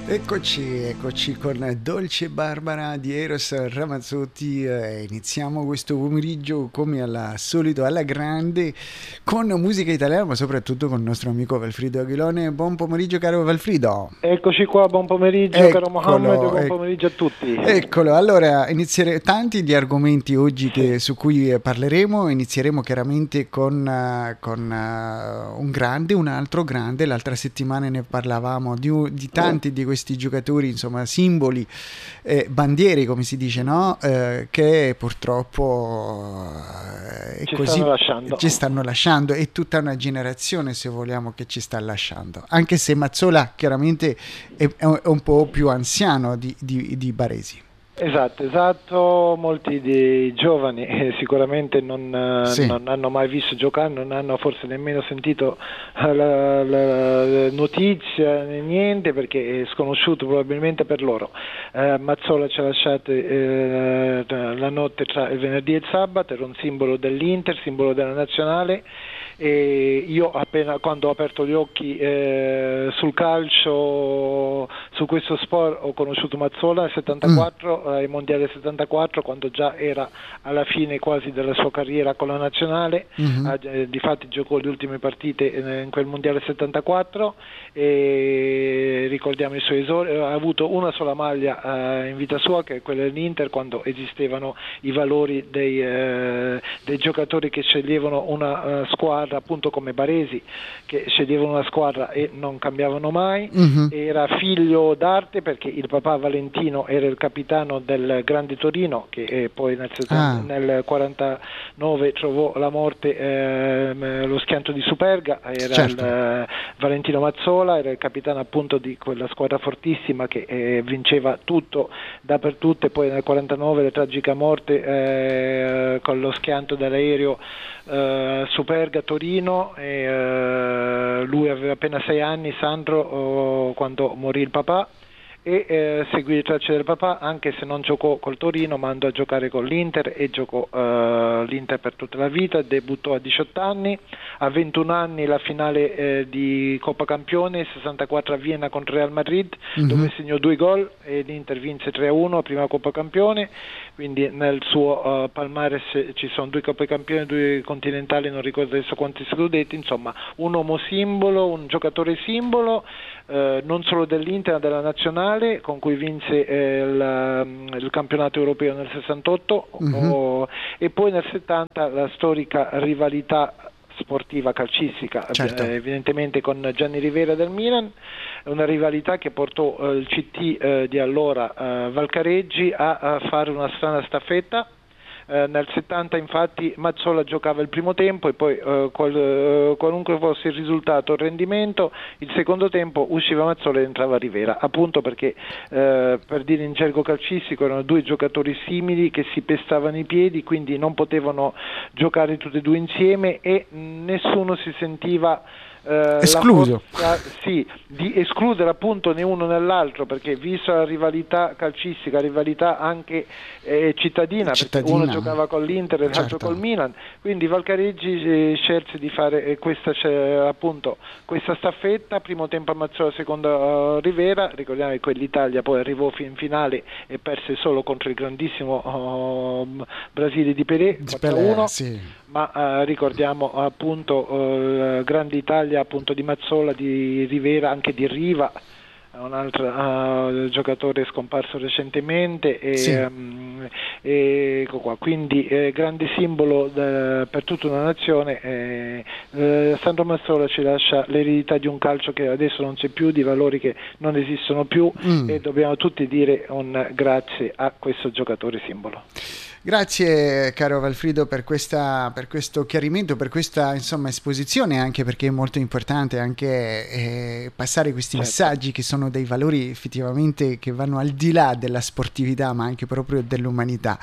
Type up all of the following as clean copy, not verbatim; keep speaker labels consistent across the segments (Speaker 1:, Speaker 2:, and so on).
Speaker 1: Eccoci con Dolce Barbara di Eros Ramazzotti. Iniziamo questo pomeriggio come al solito alla grande con musica italiana, ma soprattutto con il nostro amico Valfrido Aguilone. Buon pomeriggio caro Valfrido.
Speaker 2: Eccoci qua, buon pomeriggio caro Mohammed, buon pomeriggio a tutti.
Speaker 1: Eccolo, allora inizieremo tanti gli argomenti oggi su cui parleremo. Inizieremo chiaramente con un grande, un altro grande. L'altra settimana ne parlavamo di tanti di questi giocatori, insomma simboli, bandiere come si dice, no? Che purtroppo ci stanno lasciando, e tutta una generazione, se vogliamo, che ci sta lasciando, anche se Mazzola chiaramente è un po' più anziano di Baresi.
Speaker 2: Esatto, molti dei giovani sicuramente non hanno mai visto giocare, non hanno forse nemmeno sentito la notizia, niente, perché è sconosciuto probabilmente per loro. Mazzola ci ha lasciato la notte tra il venerdì e il sabato, era un simbolo dell'Inter, simbolo della nazionale. E io quando ho aperto gli occhi sul calcio, su questo sport, ho conosciuto Mazzola nel 74, ai mondiali 74, quando già era alla fine quasi della sua carriera con la nazionale. Difatti giocò le ultime partite in quel mondiale 74 e ricordiamo i suoi esordi. Ha avuto una sola maglia in vita sua, che è quella dell'Inter, quando esistevano i valori dei giocatori che sceglievano una squadra, appunto come Baresi, che sceglievano una squadra e non cambiavano mai. Era figlio d'arte perché il papà Valentino era il capitano del Grande Torino, che poi nel 49 trovò la morte lo schianto di Superga. Era Valentino Mazzola, era il capitano appunto di quella squadra fortissima che vinceva tutto dappertutto, e poi nel 49 la tragica morte con lo schianto dell'aereo Superga Torino, e lui aveva appena 6 anni, Sandro, quando morì il papà, e seguì le tracce del papà, anche se non giocò col Torino, ma andò a giocare con l'Inter e giocò l'Inter per tutta la vita. Debuttò a 18 anni, a 21 anni la finale di Coppa Campione 64 a Vienna contro Real Madrid, dove segnò 2 gol e l'Inter vinse 3-1, prima Coppa Campione. Quindi nel suo palmares ci sono 2 Coppe Campione, 2 continentali, non ricordo adesso quanti scudetti. Insomma, un uomo simbolo, un giocatore simbolo, non solo dell'Inter ma della nazionale, con cui vinse il campionato europeo nel 68, e poi nel 70 la storica rivalità sportiva calcistica, evidentemente con Gianni Rivera del Milan, una rivalità che portò il CT di allora, Valcareggi, a fare una strana staffetta. Nel 70 infatti Mazzola giocava il primo tempo e poi qualunque fosse il risultato o il rendimento, il secondo tempo usciva Mazzola ed entrava Rivera, appunto perché per dire in gergo calcistico erano 2 giocatori simili che si pestavano i piedi, quindi non potevano giocare tutti e 2 insieme, e nessuno si sentiva
Speaker 1: escluso,
Speaker 2: di escludere appunto né uno né l'altro, perché visto la rivalità calcistica, rivalità anche cittadina, perché uno giocava con l'Inter e l'altro col Milan, quindi Valcareggi scelse di fare questa staffetta, primo tempo a Mazzola, secondo a Rivera. Ricordiamo che quell'Italia poi arrivò in finale e perse solo contro il grandissimo Brasile di Pelé 4-1, ma ricordiamo appunto grande Italia appunto di Mazzola, di Rivera, anche di Riva, un altro giocatore scomparso recentemente, ecco qua. Quindi grande simbolo per tutta una nazione. Sandro Mazzola ci lascia l'eredità di un calcio che adesso non c'è più, di valori che non esistono più, e dobbiamo tutti dire un grazie a questo giocatore simbolo.
Speaker 1: Grazie caro Valfrido per questo chiarimento, per questa insomma esposizione, anche perché è molto importante anche passare questi messaggi che sono dei valori effettivamente che vanno al di là della sportività, ma anche proprio dell'umanità.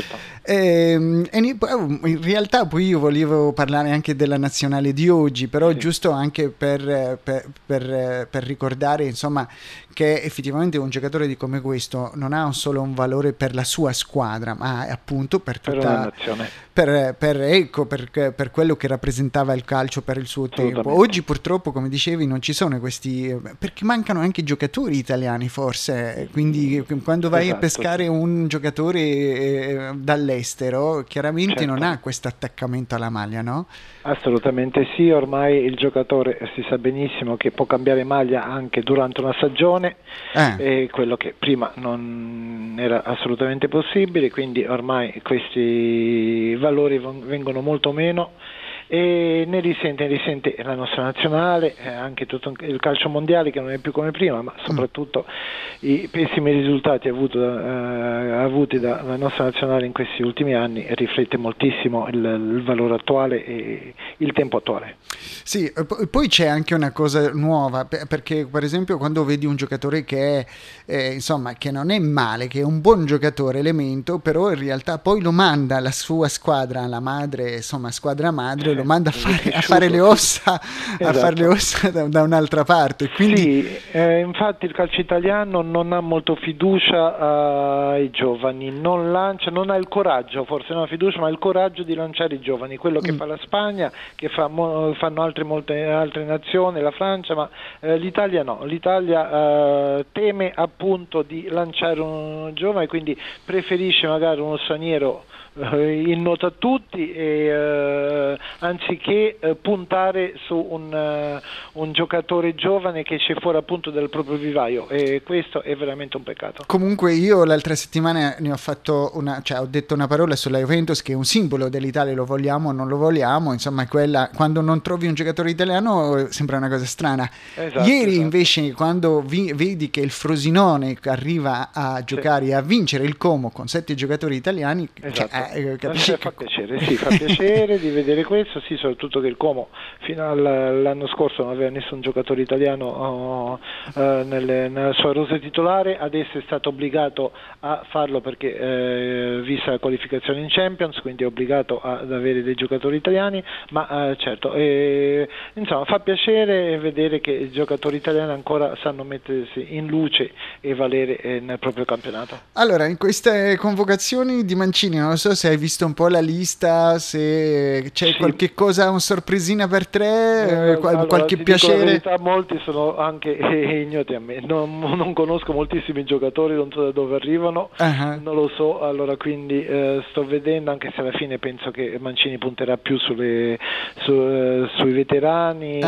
Speaker 1: In realtà poi io volevo parlare anche della nazionale di oggi, però giusto anche per ricordare insomma che effettivamente un giocatore come questo non ha solo un valore per la sua squadra, ma appunto per
Speaker 2: per
Speaker 1: tutta
Speaker 2: una nazione.
Speaker 1: Per quello che rappresentava il calcio per il suo tempo. Oggi purtroppo, come dicevi, non ci sono questi, perché mancano anche giocatori italiani forse, quindi quando vai a pescare un giocatore dall'estero chiaramente non ha questo attaccamento alla maglia, no?
Speaker 2: Assolutamente sì, ormai il giocatore si sa benissimo che può cambiare maglia anche durante una stagione, quello che prima non era assolutamente possibile, quindi ormai questi valori vengono molto meno e ne risente la nostra nazionale, anche tutto il calcio mondiale che non è più come prima, ma soprattutto i pessimi risultati avuti dalla nostra nazionale in questi ultimi anni riflette moltissimo il valore attuale e il tempo attuale.
Speaker 1: Sì, poi c'è anche una cosa nuova, perché per esempio quando vedi un giocatore che è, insomma, che non è male, che è un buon giocatore, elemento, però in realtà poi lo manda alla sua squadra, la madre, insomma, squadra madre, lo manda a fare le ossa, a fare le ossa da un'altra parte. Quindi...
Speaker 2: Sì, infatti il calcio italiano non ha molto fiducia ai giovani, non ha il coraggio, forse non ha fiducia, ma ha il coraggio di lanciare i giovani, quello che fa la Spagna, che fanno molte altre nazioni, la Francia, ma l'Italia no, l'Italia teme appunto di lanciare un giovane, quindi preferisce magari uno straniero in nota a tutti anziché puntare su un giocatore giovane che esce fuori appunto dal proprio vivaio, e questo è veramente un peccato.
Speaker 1: Comunque io l'altra settimana ne ho fatto ho detto una parola sulla Juventus, che è un simbolo dell'Italia, lo vogliamo o non lo vogliamo, insomma è quella, quando non trovi un giocatore italiano sembra una cosa strana. Ieri invece quando vedi che il Frosinone arriva a giocare e a vincere il Como con 7 giocatori italiani,
Speaker 2: fa piacere di vedere questo, sì, soprattutto che il Como fino all'anno scorso non aveva nessun giocatore italiano nella sua rosa titolare, adesso è stato obbligato a farlo perché vista la qualificazione in Champions, quindi è obbligato ad avere dei giocatori italiani, ma certo insomma fa piacere vedere che i giocatori italiani ancora sanno mettersi in luce e valere nel proprio campionato.
Speaker 1: Allora, in queste convocazioni di Mancini, non lo so se hai visto un po' la lista, se c'è qualche cosa, una sorpresina per te, qualche piacere?
Speaker 2: In verità molti sono anche ignoti a me, non conosco moltissimi giocatori, non so da dove arrivano, non lo so, allora quindi sto vedendo, anche se alla fine penso che Mancini punterà più sui veterani.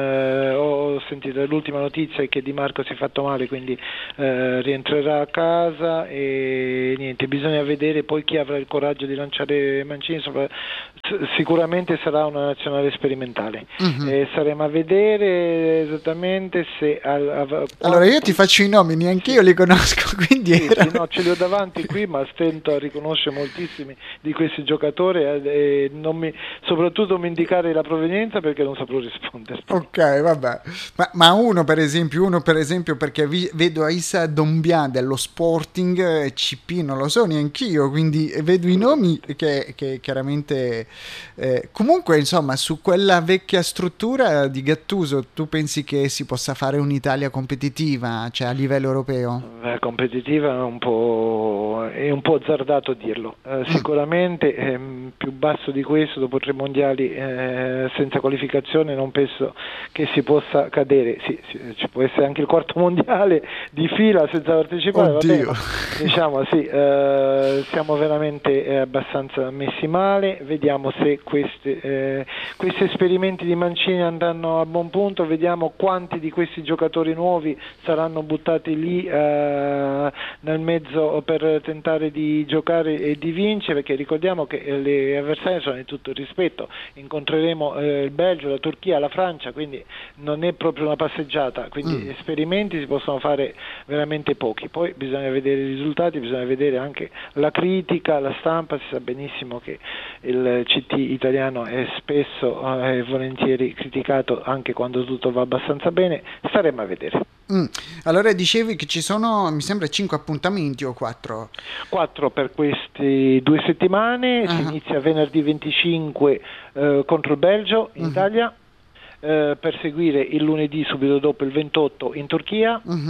Speaker 2: Ho sentito l'ultima notizia è che Di Marco si è fatto male, quindi rientrerà a casa e niente, bisogna vedere poi chi avrà il coraggio di lanciare Mancini. Sicuramente sarà una nazionale sperimentale, saremo a vedere esattamente se
Speaker 1: allora io ti faccio i nomi, neanche io li conosco, quindi
Speaker 2: no, ce li ho davanti qui, ma stento a riconoscere moltissimi di questi giocatori e soprattutto mi indicare la provenienza perché non saprò rispondere.
Speaker 1: Ok, vabbè, ma uno per esempio perché vedo Issa Dombia dello Sporting CP, non lo so neanch'io, quindi vedo i nomi che chiaramente comunque insomma su quella vecchia struttura di Gattuso tu pensi che si possa fare un'Italia competitiva, cioè a livello europeo?
Speaker 2: Competitiva è un po' azzardato dirlo, sicuramente più basso di questo dopo 3 mondiali senza qualificazione non penso che si possa cadere. Sì, ci può essere anche il 4º mondiale di fila senza partecipare. Vabbè, ma, diciamo sì, siamo veramente abbastanza messi male, vediamo se questi esperimenti di Mancini andranno a buon punto, vediamo quanti di questi giocatori nuovi saranno buttati lì nel mezzo per tentare di giocare e di vincere, perché ricordiamo che le avversarie sono di tutto il rispetto, incontreremo il Belgio, la Turchia, la Francia, quindi non è proprio una passeggiata, quindi esperimenti si possono fare veramente pochi, poi bisogna vedere i risultati, bisogna vedere anche la critica, la stampa, si sa benissimo che il CT italiano è spesso e volentieri criticato anche quando tutto va abbastanza bene, staremo a vedere.
Speaker 1: Allora dicevi che ci sono, mi sembra 5 appuntamenti o 4?
Speaker 2: 4 per queste 2 settimane, si inizia venerdì 25 contro il Belgio in Italia, per seguire il lunedì subito dopo il 28 in Turchia,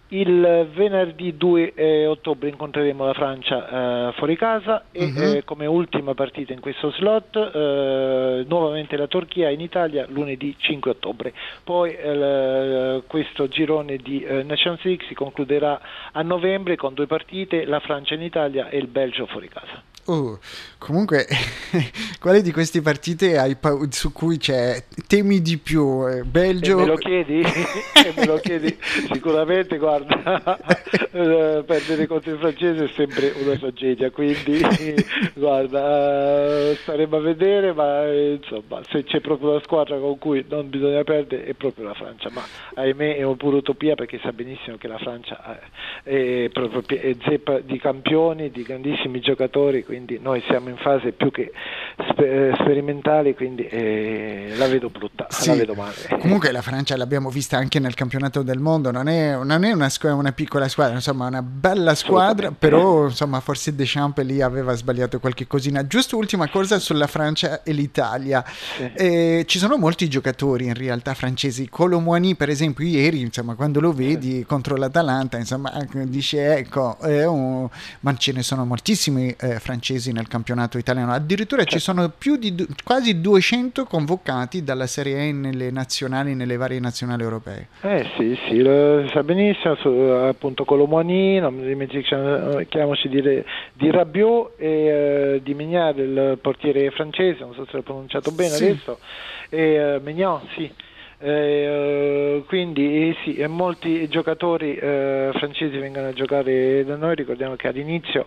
Speaker 2: Il venerdì 2 ottobre incontreremo la Francia fuori casa e come ultima partita in questo slot nuovamente la Turchia in Italia lunedì 5 ottobre. Poi questo girone di Nations League si concluderà a novembre con 2 partite, la Francia in Italia e il Belgio fuori casa.
Speaker 1: Comunque, quale di queste partite su cui temi di più? Belgio?
Speaker 2: Me lo chiedi? Me lo chiedi? Sicuramente, guarda, perdere contro il francese è sempre una tragedia, quindi guarda, staremo a vedere, ma insomma, se c'è proprio una squadra con cui non bisogna perdere è proprio la Francia, ma ahimè è pure utopia, perché sa benissimo che la Francia è zeppa di campioni, di grandissimi giocatori, quindi noi siamo in fase più che sperimentale, quindi la vedo brutta, sì. La vedo male.
Speaker 1: Comunque la Francia l'abbiamo vista anche nel campionato del mondo, non è una piccola squadra, insomma una bella squadra, però insomma forse Deschamps lì aveva sbagliato qualche cosina. Giusto, ultima cosa sulla Francia e l'Italia, sì. Ci sono molti giocatori in realtà francesi. Kolo Muani per esempio ieri, insomma, quando lo vedi contro l'Atalanta, insomma dice ecco, ma ce ne sono moltissimi francesi nel campionato italiano, addirittura ci sono più di quasi 200 convocati dalla Serie A nelle nazionali, nelle varie nazionali europee.
Speaker 2: Sì, lo sa benissimo, appunto Kolo Muani, non dimentichiamoci di Rabiot e di Maignan, il portiere francese, non so se l'ho pronunciato bene adesso, e Maignan, sì. Quindi sì, molti giocatori francesi vengono a giocare da noi. Ricordiamo che all'inizio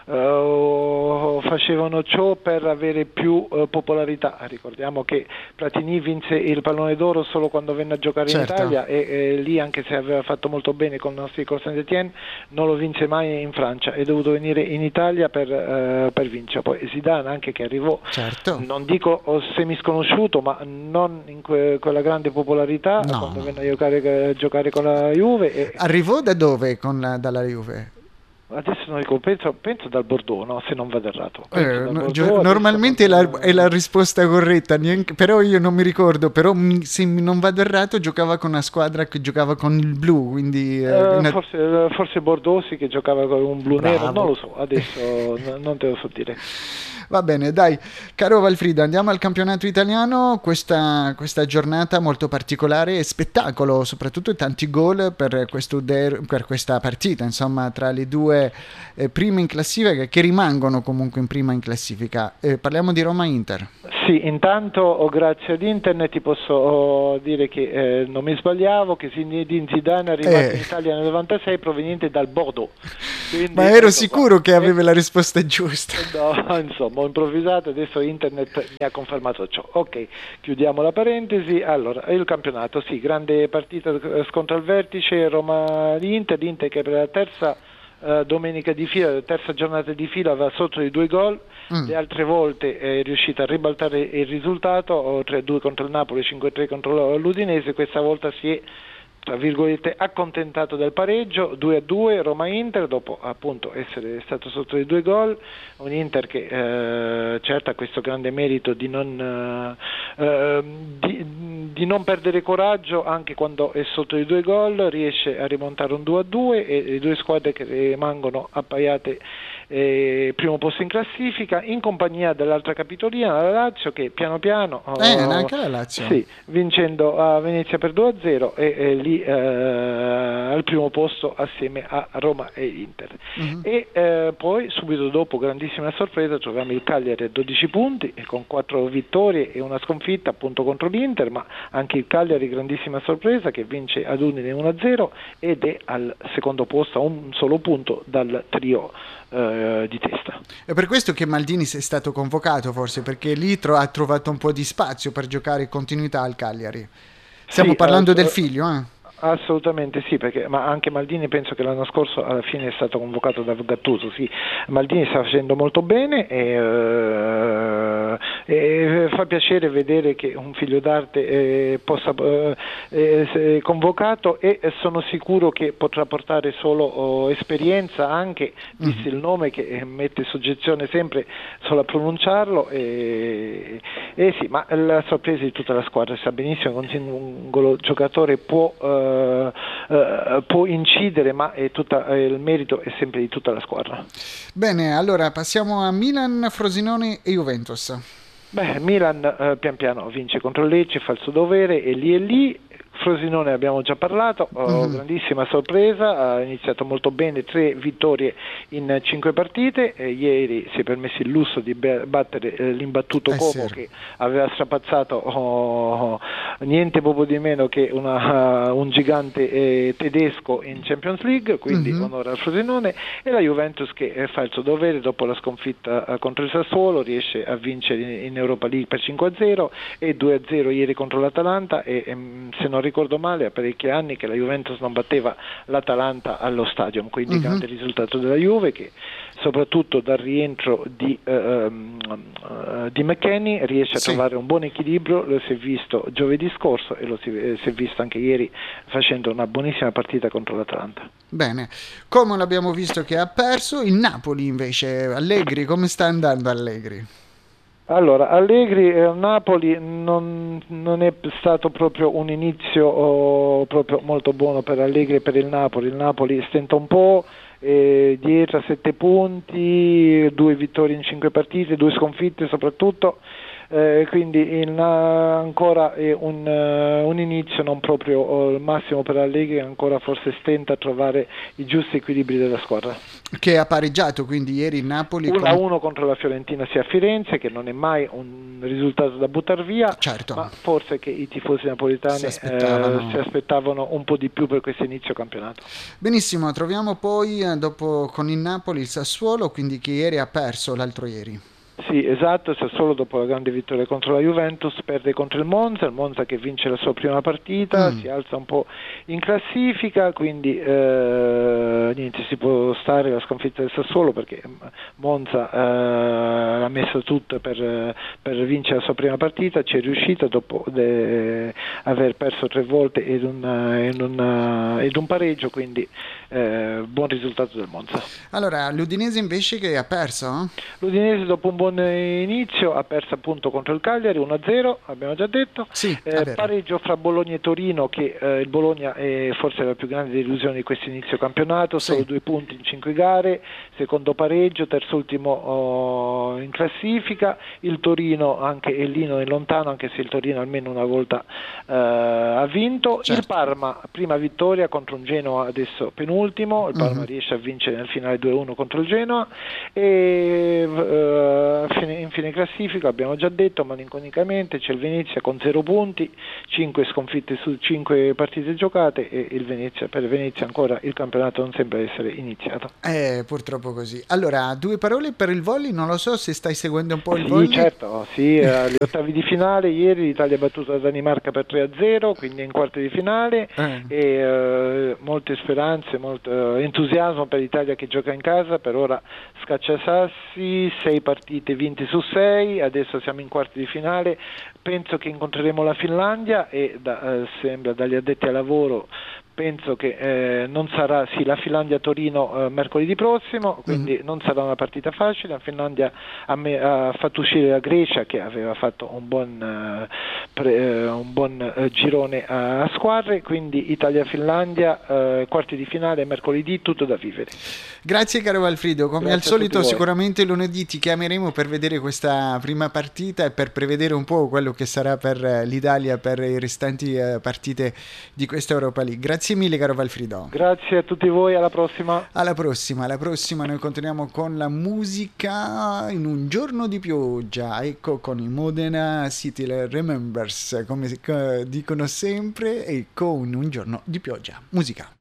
Speaker 2: facevano ciò per avere più popolarità. Ricordiamo che Platini vinse il pallone d'oro solo quando venne a giocare in Italia e lì, anche se aveva fatto molto bene con i nostri Saint-Étienne, non lo vinse mai in Francia, è dovuto venire in Italia per vincere. Poi Zidane, anche, che arrivò, non dico semisconosciuto, ma non in quella grande popolarità, quando venne a giocare con la Juve.
Speaker 1: Arrivò da dove dalla Juve?
Speaker 2: Adesso non dico, penso dal Bordeaux, no? Se non vado errato.
Speaker 1: Normalmente è la risposta corretta, però io non mi ricordo, però se non vado errato giocava con una squadra che giocava con il blu, quindi
Speaker 2: forse Bordeaux, sì, che giocava con un blu nero, non lo so, adesso non te lo so dire.
Speaker 1: Va bene, dai, caro Valfrido, andiamo al campionato italiano, questa giornata molto particolare e spettacolo, soprattutto tanti gol per questa partita, insomma, tra le due prime in classifica, che rimangono comunque in prima in classifica. Parliamo di Roma-Inter.
Speaker 2: Sì, intanto grazie ad internet ti posso dire che non mi sbagliavo, che Zinedine Zidane è arrivato in Italia nel 96 proveniente dal Bordeaux. Quindi,
Speaker 1: ma ero sicuro che aveva la risposta giusta.
Speaker 2: No, insomma, ho improvvisato, adesso internet mi ha confermato ciò. Ok, chiudiamo la parentesi. Allora, il campionato, sì, grande partita, scontro al vertice, Roma-Inter, l'Inter che per la terza domenica di fila, la terza giornata di fila, aveva sotto di 2 gol. Le altre volte è riuscita a ribaltare il risultato, 3-2 contro il Napoli, 5-3 contro l'Udinese. Questa volta si è, tra virgolette, accontentato del pareggio, 2-2 Roma-Inter, dopo appunto essere stato sotto di 2 gol. Un Inter che certo ha questo grande merito di non perdere coraggio anche quando è sotto di 2 gol, riesce a rimontare un 2-2 e le due squadre che rimangono appaiate primo posto in classifica, in compagnia dell'altra capitolina, la Lazio, che piano piano
Speaker 1: anche la Lazio,
Speaker 2: sì, vincendo a Venezia per 2-0 e lì al primo posto assieme a Roma e Inter. E poi subito dopo, grandissima sorpresa, troviamo il Cagliari a 12 punti e con 4 vittorie e una sconfitta appunto contro l'Inter, ma anche il Cagliari, grandissima sorpresa, che vince ad Udine 1-0 ed è al secondo posto a un solo punto dal trio di testa.
Speaker 1: È per questo che Maldini è stato convocato, forse, perché lì ha trovato un po' di spazio per giocare continuità al Cagliari. Stiamo parlando del figlio,
Speaker 2: Assolutamente sì, ma anche Maldini penso che l'anno scorso alla fine è stato convocato da Gattuso. Sì, Maldini sta facendo molto bene e fa piacere vedere che un figlio d'arte possa essere convocato, e sono sicuro che potrà portare solo esperienza, anche visto il nome che mette soggezione sempre solo a pronunciarlo, sì, ma la sorpresa di tutta la squadra. Sa benissimo che un singolo giocatore può incidere, ma il merito è sempre di tutta la squadra.
Speaker 1: Bene, allora passiamo a Milan, Frosinone e Juventus.
Speaker 2: Milan pian piano vince contro il Lecce, fa il suo dovere, e lì. Frosinone abbiamo già parlato, grandissima sorpresa, ha iniziato molto bene, 3 vittorie in 5 partite, ieri si è permesso il lusso di battere l'imbattuto Como, che aveva strapazzato niente poco di meno che un gigante tedesco in Champions League, quindi onore al Frosinone, e la Juventus che fa il suo dovere dopo la sconfitta contro il Sassuolo, riesce a vincere in Europa League per 5-0 e 2-0 ieri contro l'Atalanta, e se non ricordo male a parecchi anni che la Juventus non batteva l'Atalanta allo Stadium, quindi grande risultato della Juve, che soprattutto dal rientro di McKennie riesce a trovare un buon equilibrio. Lo si è visto giovedì scorso e lo si è visto anche ieri facendo una buonissima partita contro l'Atalanta.
Speaker 1: Bene, come l'abbiamo visto che ha perso, il Napoli invece, Allegri, come sta andando Allegri?
Speaker 2: Allora, Allegri Napoli non è stato proprio un inizio proprio molto buono per Allegri e per il Napoli. Il Napoli stenta un po', dietro a 7 punti, 2 vittorie in 5 partite, 2 sconfitte soprattutto, quindi ancora è un inizio non proprio il massimo per Allegri, ancora forse stenta a trovare i giusti equilibri della squadra.
Speaker 1: Che ha pareggiato quindi ieri il Napoli
Speaker 2: 1-1 contro la Fiorentina sia a Firenze, che non è mai un risultato da buttare via,
Speaker 1: certo,
Speaker 2: ma forse che i tifosi napoletani si aspettavano un po' di più per questo inizio campionato.
Speaker 1: Benissimo, troviamo poi dopo con il Napoli il Sassuolo, quindi che ieri ha perso l'altro ieri.
Speaker 2: Sì, esatto, Sassuolo dopo la grande vittoria contro la Juventus perde contro il Monza che vince la sua prima partita, si alza un po' in classifica, quindi niente, si può stare la sconfitta del Sassuolo perché Monza ha messo tutto per vincere la sua prima partita, ci è riuscito dopo aver perso 3 volte ed un pareggio, quindi buon risultato del Monza.
Speaker 1: Allora, l'Udinese invece che ha perso?
Speaker 2: L'Udinese dopo un buon inizio ha perso appunto contro il Cagliari 1-0, abbiamo già detto, pareggio fra Bologna e Torino, che il Bologna è forse la più grande delusione di questo inizio campionato, solo 2 punti in 5 gare, secondo pareggio, terzultimo in classifica. Il Torino anche è lì, non è lontano, anche se il Torino almeno una volta ha vinto. Il Parma prima vittoria contro un Genoa adesso penultimo, il Parma riesce a vincere nel finale 2-1 contro il Genoa, e in fine classifica abbiamo già detto malinconicamente c'è il Venezia con 0 punti, 5 sconfitte su 5 partite giocate, e per Venezia ancora il campionato non sembra essere iniziato.
Speaker 1: Purtroppo così. Allora, 2 parole per il volley, non lo so se stai seguendo un po' il volley.
Speaker 2: Certo, agli ottavi di finale ieri l'Italia ha battuto la Danimarca per 3-0, quindi in quarti di finale, e molte speranze, molto entusiasmo per l'Italia che gioca in casa, per ora scacciasassi, 6 partite vinte su 6, adesso siamo in quarti di finale, penso che incontreremo la Finlandia e sembra dagli addetti al lavoro penso che non sarà la Finlandia-Torino mercoledì prossimo, quindi non sarà una partita facile. La Finlandia ha fatto uscire la Grecia, che aveva fatto un buon girone a squadre, quindi Italia-Finlandia, quarti di finale mercoledì, tutto da vivere.
Speaker 1: Grazie caro Valfrido, come al solito sicuramente lunedì ti chiameremo per vedere questa prima partita e per prevedere un po' quello che sarà per l'Italia per le restanti partite di questa Europa League. Grazie mille caro Valfrido.
Speaker 2: Grazie a tutti voi, alla prossima.
Speaker 1: Alla prossima, noi continuiamo con la musica in un giorno di pioggia, ecco, con i Modena City Remembers, come dicono sempre, ecco, in un giorno di pioggia. Musica.